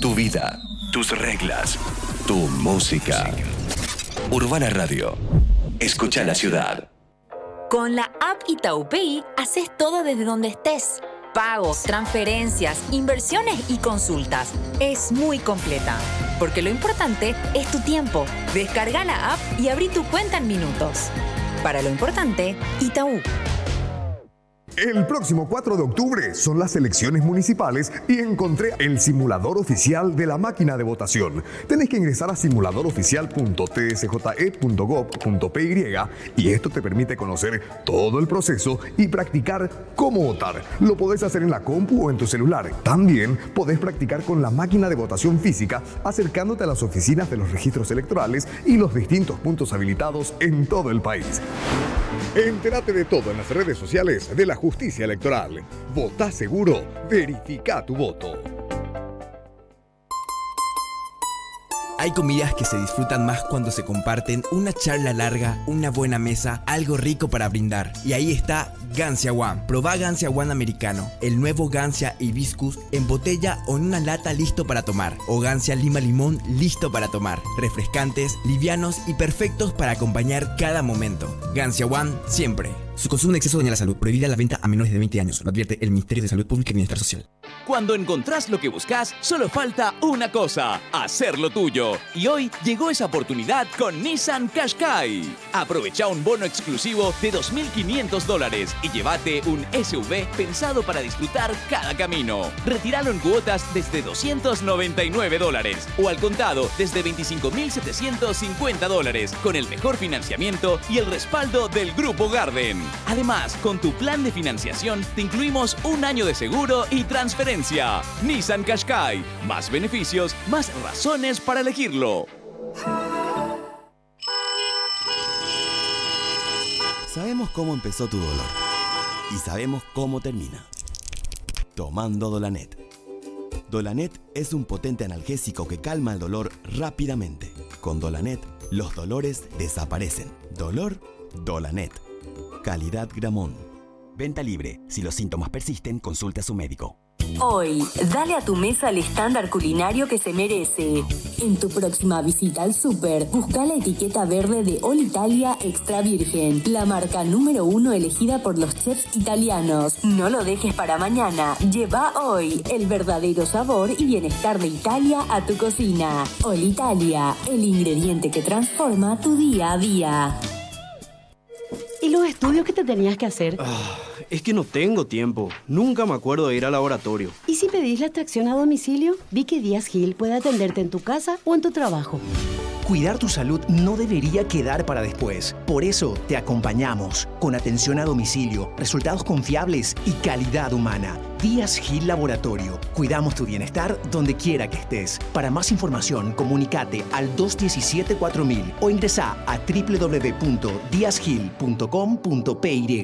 Tu vida, tus reglas, tu música. Urbana Radio. Escucha la ciudad. Con la app Itaú Pay, haces todo desde donde estés. Pagos, transferencias, inversiones y consultas. Es muy completa. Porque lo importante es tu tiempo. Descarga la app y abrí tu cuenta en minutos. Para lo importante, Itaú. El próximo 4 de octubre son las elecciones municipales y encontré el simulador oficial de la máquina de votación. Tenés que ingresar a simuladoroficial.tsje.gov.py y esto te permite conocer todo el proceso y practicar cómo votar. Lo podés hacer en la compu o en tu celular. También podés practicar con la máquina de votación física acercándote a las oficinas de los registros electorales y los distintos puntos habilitados en todo el país. Entérate de todo en las redes sociales de la Justicia Electoral. Votá seguro, verifica tu voto. Hay comidas que se disfrutan más cuando se comparten una charla larga, una buena mesa, algo rico para brindar. Y ahí está Gancia One. Probá Gancia One americano, el nuevo Gancia Hibiscus en botella o en una lata listo para tomar. O Gancia Lima Limón listo para tomar. Refrescantes, livianos y perfectos para acompañar cada momento. Gancia One siempre. Su consumo en exceso daña la salud. Prohibida la venta a menores de 20 años. Lo advierte el Ministerio de Salud Pública y Bienestar Social. Cuando encontrás lo que buscas, solo falta una cosa: hacerlo tuyo. Y hoy llegó esa oportunidad con Nissan Qashqai. Aprovecha un bono exclusivo de $2.500 y llévate un SUV pensado para disfrutar cada camino. Retíralo en cuotas desde $299 o al contado desde $25.750 con el mejor financiamiento y el respaldo del Grupo Garden. Además, con tu plan de financiación te incluimos un año de seguro y transferencia. Nissan Qashqai. Más beneficios, más razones para elegirlo. Sabemos cómo empezó tu dolor y sabemos cómo termina. Tomando Dolanet. Dolanet es un potente analgésico que calma el dolor rápidamente. Con Dolanet, los dolores desaparecen. Dolor, Dolanet. Calidad Gramón. Venta libre. Si los síntomas persisten, consulte a su médico. Hoy, dale a tu mesa el estándar culinario que se merece. En tu próxima visita al súper, busca la etiqueta verde de All Italia Extra Virgen, la marca número 1 elegida por los chefs italianos. No lo dejes para mañana. Lleva hoy el verdadero sabor y bienestar de Italia a tu cocina. All Italia, el ingrediente que transforma tu día a día. ¿Y los estudios que te tenías que hacer? Es que no tengo tiempo. Nunca me acuerdo de ir al laboratorio. ¿Y si pedís la extracción a domicilio? Vi que Díaz Gil puede atenderte en tu casa o en tu trabajo. Cuidar tu salud no debería quedar para después. Por eso te acompañamos con atención a domicilio, resultados confiables y calidad humana. Díaz Gil Laboratorio. Cuidamos tu bienestar donde quiera que estés. Para más información, comunícate al 217-4000 o ingresa a www.diazgil.com.py.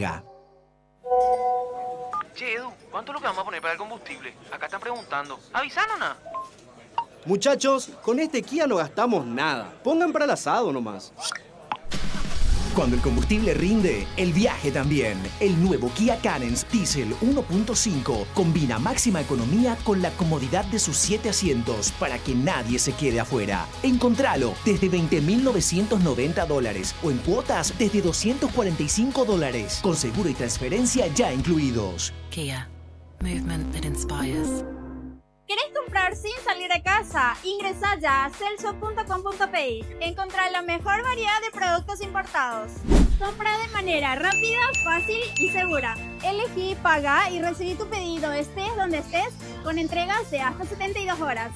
Che, Edu, ¿cuánto es lo que vamos a poner para el combustible? Acá están preguntando. ¿Avisaron, no? Muchachos, con este Kia no gastamos nada. Pongan para el asado nomás. Cuando el combustible rinde, el viaje también. El nuevo Kia Carens Diesel 1.5 combina máxima economía con la comodidad de sus 7 asientos para que nadie se quede afuera. Encontralo desde $20.990 o en cuotas desde $245 con seguro y transferencia ya incluidos. Kia. Movement that inspires. ¿Querés comprar sin salir de casa? Ingresa ya a celso.com.py. Encontrá la mejor variedad de productos importados. Compra de manera rápida, fácil y segura. Elegí, paga y recibí tu pedido estés donde estés con entregas de hasta 72 horas.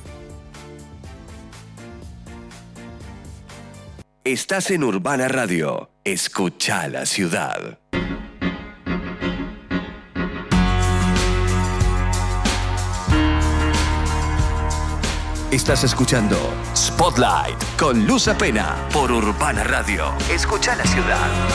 Estás en Urbana Radio. Escucha la ciudad. Estás escuchando Spotlight con Luz Apena por Urbana Radio. Escucha la ciudad.